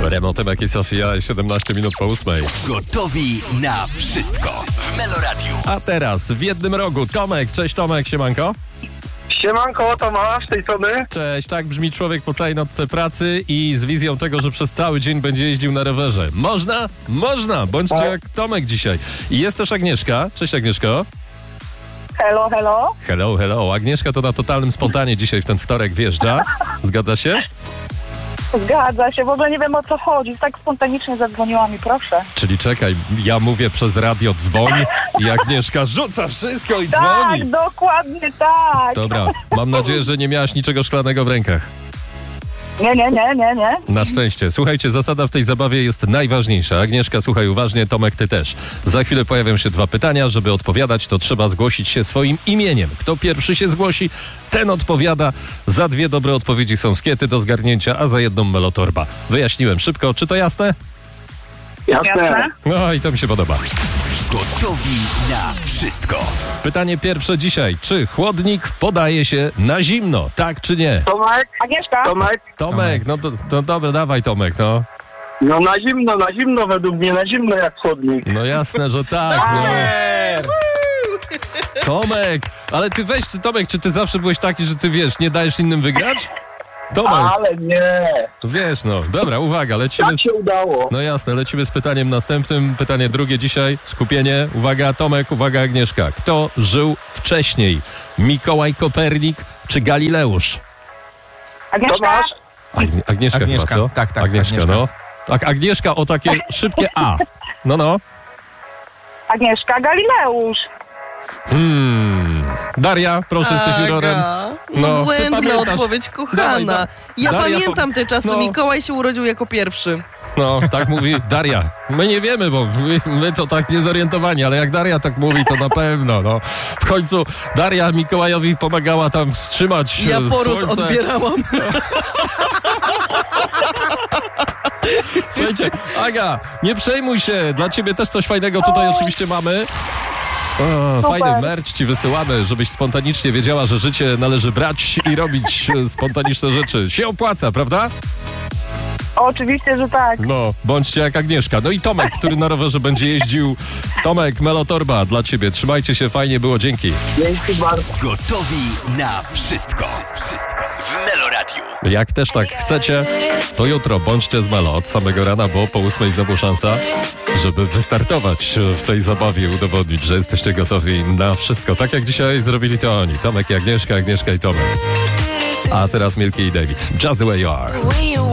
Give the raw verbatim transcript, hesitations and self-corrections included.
Remo, Tymek i Sofia, siedemnaście minut po ósmej. Gotowi na wszystko w Meloradiu. A teraz w jednym rogu Tomek. Cześć Tomek, siemanko. Siemanko, Tomasz z tej strony. Cześć, tak brzmi człowiek po całej nocce pracy i z wizją tego, że przez cały dzień będzie jeździł na rowerze. Można? Można, bądźcie Tak. jak Tomek dzisiaj. I jest też Agnieszka. Cześć Agnieszko. Hello, hello. Hello, hello. Agnieszka to na totalnym spontanie dzisiaj w ten wtorek wjeżdża. Zgadza się? Zgadza się, w ogóle nie wiem o co chodzi. Tak spontanicznie zadzwoniła mi, proszę. Czyli czekaj, ja mówię przez radio dzwoń i Agnieszka rzuca wszystko i Tak, dzwoni. dokładnie tak. Dobra, mam nadzieję, że nie miałaś niczego szklanego w rękach. Nie, nie, nie, nie, nie. Na szczęście. Słuchajcie, zasada w tej zabawie jest najważniejsza. Agnieszka, słuchaj uważnie, Tomek, ty też. Za chwilę pojawią się dwa pytania. Żeby odpowiadać, to trzeba zgłosić się swoim imieniem. Kto pierwszy się zgłosi, ten odpowiada. Za dwie dobre odpowiedzi są skiety do zgarnięcia, a za jedną melotorba. Wyjaśniłem szybko. Czy to jasne? Jasne? No i to mi się podoba. Gotowi na wszystko. Pytanie pierwsze dzisiaj. Czy chłodnik podaje się na zimno? Tak czy nie? Tomek, Agnieszka? Tomek. Tomek, no to, to dobra, dawaj Tomek, no. No na zimno, na zimno według mnie, na zimno jak chodnik. No jasne, że tak. No. Tomek, ale ty weź, ty, Tomek, czy ty zawsze byłeś taki, że ty wiesz, nie dajesz innym wygrać? Tomek, Ale nie, wiesz, no. Dobra, uwaga, lecimy. tak Z... się udało. No jasne, lecimy z pytaniem następnym. Pytanie drugie dzisiaj. Skupienie. Uwaga, Tomek, uwaga, Agnieszka. Kto żył wcześniej? Mikołaj Kopernik czy Galileusz? Agnieszka? Tomasz, Agni- Agnieszka, Agnieszka, chyba, co? tak, tak, Agnieszka, Agnieszka. no. Tak, Agnieszka o takie szybkie A. No, no. Agnieszka, Galileusz. Hmm. Daria, proszę, jesteś jurorem. No, No, ty błędna pamiętasz. odpowiedź, kochana. Dawaj, ja Daria, pamiętam te czasy. no. Mikołaj się urodził jako pierwszy. No, tak mówi Daria. My nie wiemy, bo my, my to tak niezorientowani, ale jak Daria tak mówi, to na pewno, no. W końcu Daria Mikołajowi pomagała tam wstrzymać Ja e, poród słońce. odbierałam. Słuchajcie, Aga, nie przejmuj się, dla ciebie też coś fajnego tutaj oczywiście mamy. O, fajny merch ci wysyłamy, żebyś spontanicznie wiedziała, że życie należy brać i robić e, spontaniczne rzeczy. Się opłaca, prawda? Oczywiście, że tak. No, bądźcie jak Agnieszka. No i Tomek, który na rowerze będzie jeździł. Tomek, melotorba dla ciebie. Trzymajcie się, fajnie było, dzięki. dzięki bardzo. Gotowi na wszystko. Wszystko w Meloradiu. Jak też tak chcecie, to jutro bądźcie z Melo od samego rana, bo po ósmej znowu szansa, żeby wystartować w tej zabawie i udowodnić, że jesteście gotowi na wszystko. Tak jak dzisiaj zrobili to oni. Tomek i Agnieszka, Agnieszka i Tomek. A teraz Milky i David. Just the way you are.